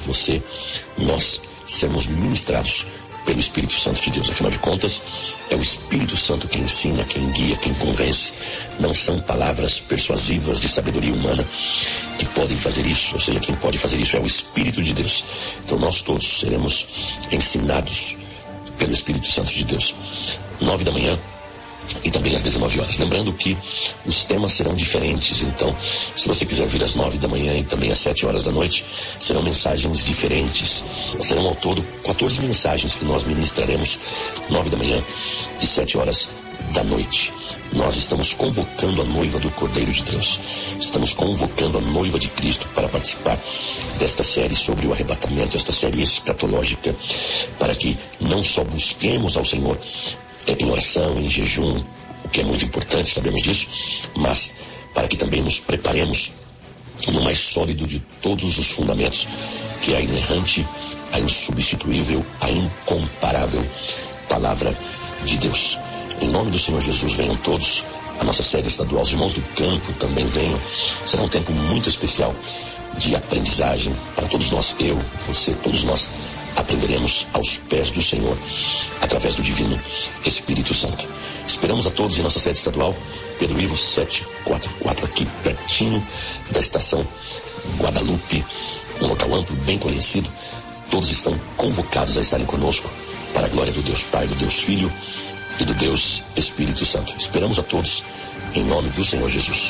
você, nós sermos ministrados pelo Espírito Santo de Deus. Afinal de contas, é o Espírito Santo quem ensina, quem guia, quem convence. Não são palavras persuasivas de sabedoria humana que podem fazer isso, ou seja, quem pode fazer isso é o Espírito de Deus. Então nós todos seremos ensinados pelo Espírito Santo de Deus. 9 da manhã e também às 19 horas. Lembrando que os temas serão diferentes, então se você quiser vir às 9 da manhã e também às 7 horas da noite, serão mensagens diferentes. Serão ao todo 14 mensagens que nós ministraremos 9 da manhã e 7 horas da noite. Nós estamos convocando a noiva do Cordeiro de Deus. Estamos convocando a noiva de Cristo para participar desta série sobre o arrebatamento, esta série escatológica, para que não só busquemos ao Senhor em oração, em jejum, o que é muito importante, sabemos disso, mas para que também nos preparemos no mais sólido de todos os fundamentos, que é a inerrante, a insubstituível, a incomparável Palavra de Deus. Em nome do Senhor Jesus, venham todos. A nossa sede estadual, os irmãos do campo também venham. Será um tempo muito especial de aprendizagem para todos nós, eu, você, todos nós aprenderemos aos pés do Senhor através do Divino Espírito Santo. Esperamos a todos em nossa sede estadual, Pedro Ivo 744, aqui pertinho da estação Guadalupe, um local amplo, bem conhecido. Todos estão convocados a estarem conosco para a glória do Deus Pai, do Deus Filho e do Deus Espírito Santo. Esperamos a todos em nome do Senhor Jesus.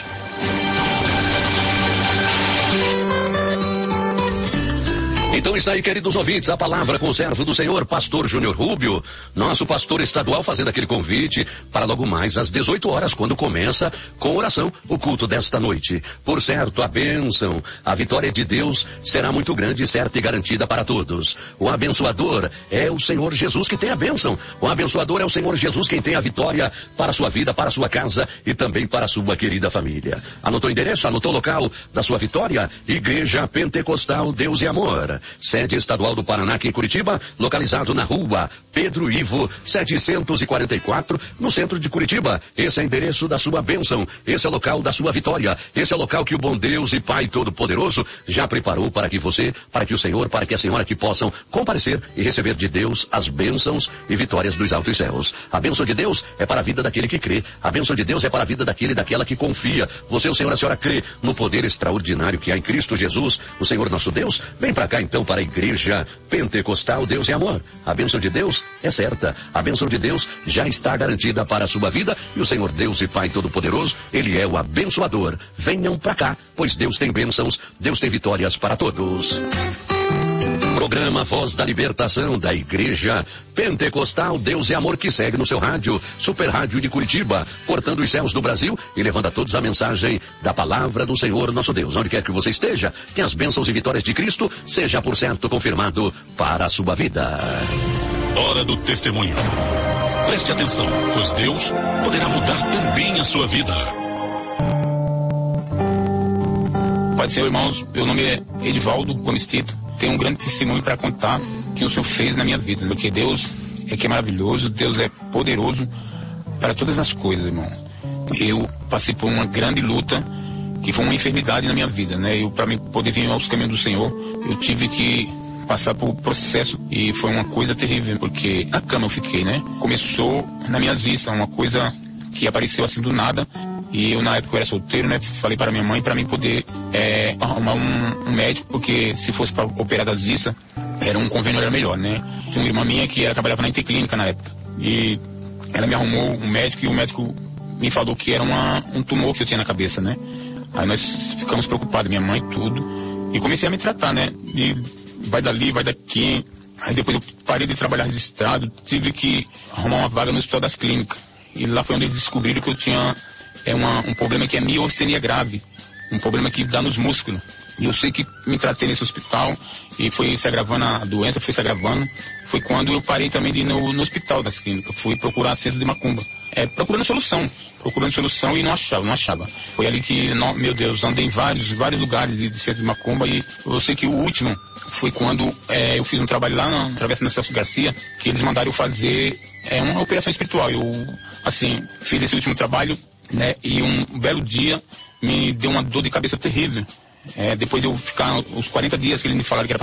Então está aí, queridos ouvintes, a palavra com o servo do Senhor, pastor Júnior Rubio, nosso pastor estadual, fazendo aquele convite para logo mais às 18 horas, quando começa com oração o culto desta noite. Por certo, a bênção, a vitória de Deus será muito grande, certa e garantida para todos. O abençoador é o Senhor Jesus que tem a bênção. O abençoador é o Senhor Jesus quem tem a vitória para a sua vida, para a sua casa e também para a sua querida família. Anotou o endereço? Anotou o local da sua vitória? Igreja Pentecostal Deus e Amor, sede estadual do Paraná, aqui em Curitiba, localizado na rua Pedro Ivo 744, no centro de Curitiba. Esse é o endereço da sua bênção, esse é o local da sua vitória, esse é o local que o bom Deus e Pai Todo-Poderoso já preparou para que você, para que o Senhor, para que a senhora que possam comparecer e receber de Deus as bênçãos e vitórias dos altos céus. A bênção de Deus é para a vida daquele que crê, a bênção de Deus é para a vida daquele e daquela que confia. Você, o Senhor, a senhora crê no poder extraordinário que há em Cristo Jesus, o Senhor nosso Deus? Vem para cá então, para a Igreja Pentecostal Deus e Amor. A bênção de Deus é certa, a bênção de Deus já está garantida para a sua vida, e o Senhor Deus e Pai Todo-Poderoso, Ele é o abençoador. Venham para cá, pois Deus tem bênçãos, Deus tem vitórias para todos. Programa Voz da Libertação da Igreja Pentecostal Deus e Amor, que segue no seu rádio, Super Rádio de Curitiba, cortando os céus do Brasil e levando a todos a mensagem da palavra do Senhor nosso Deus. Onde quer que você esteja, que as bênçãos e vitórias de Cristo seja por certo confirmado para a sua vida. Hora do testemunho. Preste atenção, pois Deus poderá mudar também a sua vida. Pai do Senhor, irmãos, meu nome é Edivaldo Gomes Tito. Tenho um grande testemunho para contar que o Senhor fez na minha vida, porque Deus é que é maravilhoso, Deus é poderoso para todas as coisas, irmão. Eu passei por uma grande luta, que foi uma enfermidade na minha vida, né? Eu, para mim poder vir aos caminhos do Senhor, eu tive que passar por processo, e foi uma coisa terrível, porque na cama eu fiquei, né? Começou nas minhas vistas, uma coisa que apareceu assim do nada. E eu, na época, eu era solteiro, né? Falei para minha mãe para mim poder arrumar um médico, porque se fosse para operar das vistas, era um convênio, era melhor, né? Tinha uma irmã minha que trabalhava na Interclínica na época, e ela me arrumou um médico, e o médico me falou que era um tumor que eu tinha na cabeça, né? Aí nós ficamos preocupados, minha mãe, tudo, e comecei a me tratar, né? E vai dali, vai daqui. Aí depois eu parei de trabalhar registrado, tive que arrumar uma vaga no Hospital das Clínicas, e lá foi onde eles descobriram que eu tinha um problema que é miostenia grave, um problema que dá nos músculos. E eu sei que me tratei nesse hospital, e foi se agravando a doença, foi se agravando. Foi quando eu parei também de ir no Hospital das Clínicas, fui procurar centro de macumba, procurando solução, e não achava. Foi ali que, meu Deus, andei em vários lugares de centro de macumba, e eu sei que o último foi quando eu fiz um trabalho lá na Travessa da Celso Garcia, que eles mandaram eu fazer uma operação espiritual. Eu, assim, fiz esse último trabalho, né, e um belo dia me deu uma dor de cabeça terrível. Depois de eu ficar os 40 dias que eles me falaram que era